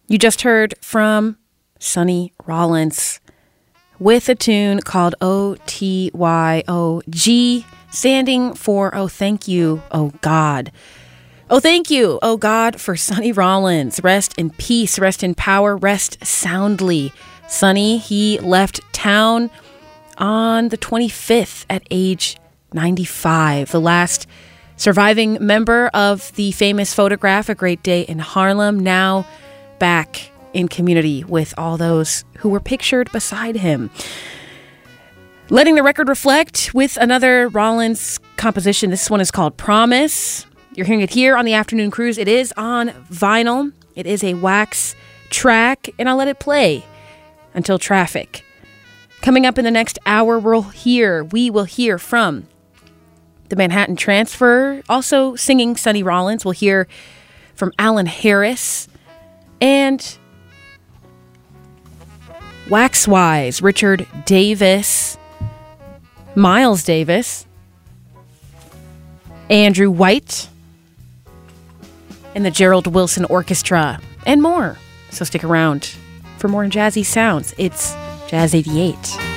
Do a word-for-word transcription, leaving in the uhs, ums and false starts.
You just heard from Sonny Rollins with a tune called O T Y O G, standing for Oh Thank You, Oh God. Oh, thank you, oh God, for Sonny Rollins. Rest in peace, rest in power, rest soundly. Sonny, he left town on the twenty-fifth at age ninety-five. The last surviving member of the famous photograph, A Great Day in Harlem, now back in community with all those who were pictured beside him. Letting the record reflect with another Rollins composition. This one is called Promise. You're hearing it here on the Afternoon Cruise. It is on vinyl. It is a wax track, and I'll let it play until traffic. Coming up in the next hour, we'll hear, we will hear from the Manhattan Transfer, also singing Sonny Rollins. We'll hear from Alan Harris and Waxwise, Richard Davis, Miles Davis, Andrew White, and the Gerald Wilson Orchestra, and more. So stick around for more jazzy sounds. It's Jazz eighty-eight.